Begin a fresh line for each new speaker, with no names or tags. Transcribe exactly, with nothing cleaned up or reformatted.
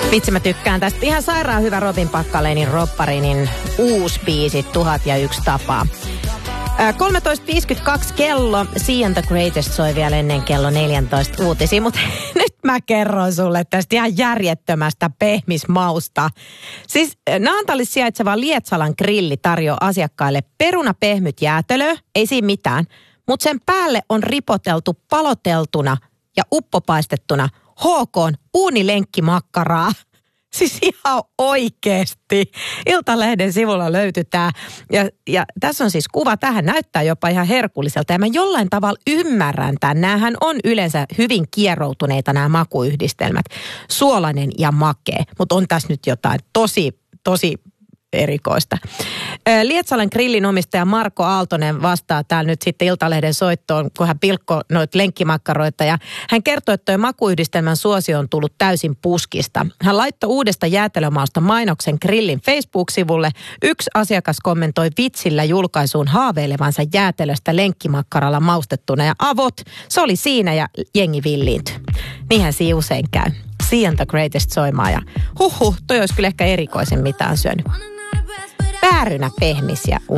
Vitsi, mä tykkään tästä. Ihan sairaan hyvä Robin Packalenin Ropparinin uusi biisi, Tuhat ja yksi tapaa. kolmetoista viisikymmentäkaksi kello, See and the Greatest soi vielä ennen kello neljätoista uutisia, mutta nyt mä kerron sulle tästä ihan järjettömästä pehmismausta. Siis Naantalissa sijaitseva Lietsalan grilli tarjoaa asiakkaille perunapehmyt jäätelöä, ei siinä mitään, mutta sen päälle on ripoteltu paloteltuna ja uppopaistettuna H K:n uunilenkkimakkaraa. Siis ihan oikeesti. Iltalehden sivulla löytyy tää. Ja, ja tässä on siis kuva. Tähän näyttää jopa ihan herkulliselta. Ja mä jollain tavalla ymmärrän tämän. Näähän on yleensä hyvin kieroutuneita nämä makuyhdistelmät. Suolainen ja makea. Mutta on tässä nyt jotain tosi, tosi erikoista. Lietsalan grillin omistaja Marko Aaltonen vastaa täällä nyt sitten Iltalehden soittoon, kun hän pilkkoi noita lenkkimakkaroita. Ja hän kertoi, että tuo makuyhdistelmän suosio on tullut täysin puskista. Hän laittoi uudesta jäätelömaasta mainoksen grillin Facebook-sivulle. Yksi asiakas kommentoi vitsillä julkaisuun haaveilevansa jäätelöstä lenkkimakkaralla maustettuna. Ja avot, se oli siinä ja jengi villiintyi. Niinhän siinä usein käy. See and the Greatest soimaa ja huhhuh, toi olisi kyllä ehkä erikoisen mitään syönyt. Päärynä pehmis ja